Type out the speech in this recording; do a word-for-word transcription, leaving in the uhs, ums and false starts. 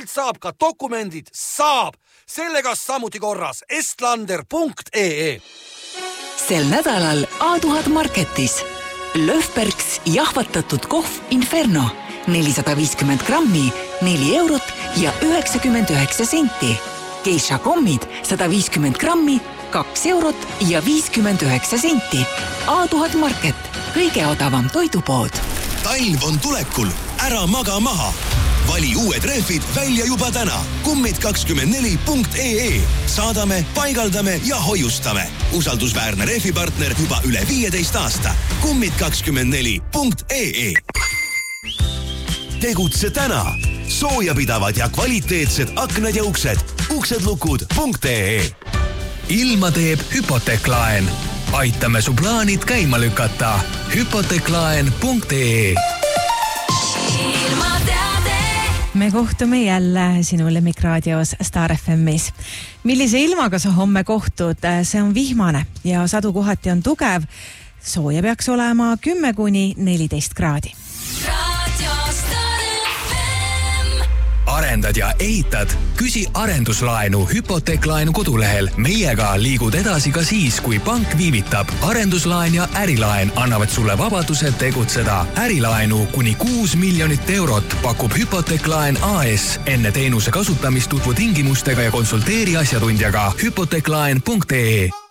teilt saab ka dokumendid, saab. Sellega samuti korras estlander punkt ee. Sel nädalal A tuhat Marketis. Löfbergs jahvatatud kohv Inferno. nelisada viiskümmend grammi, neli eurot ja üheksakümmend üheksa senti. Geisha kommid sada viiskümmend grammi, kaks eurot ja viiskümmend üheksa senti. A tuhat Market. Kõige odavam toidupood. Talv on tulekul. Ära maga maha. Vali uued rehvid välja juba täna. kummid kakskümmend neli punkt ee. Saadame, paigaldame ja hoiustame. Usaldusväärne rehvipartner juba üle viieteist aasta. kummid kakskümmend neli punkt ee. Tegutse täna. Soojapidavad ja kvaliteetsed aknad ja uksed. uksedlukud punkt ee. Ilma teeb Hypoteklaen. Aitame su plaanid käima lükata. Hypoteklaen punkt ee. Me kohtume jälle sinu lemmikraadios Star F M's. Millise ilmaga sa homme kohtud? See on vihmane ja sadu kohati on tugev. Sooja peaks olema kümme kuni neliteist kraadi. Arendad ja ehitad? Küsi arenduslaenu Hypoteklaenu kodulehel. Meiega liigud edasi ka siis, kui pank viivitab. Arenduslaen ja ärilaen annavad sulle vabaduse tegutseda. Ärilaenu kuni kuus miljonit eurot pakub Hypoteklaen A S. Enne teenuse kasutamist tutvu tingimustega ja konsulteeri asjatundjaga. Hypoteklaen punkt ee.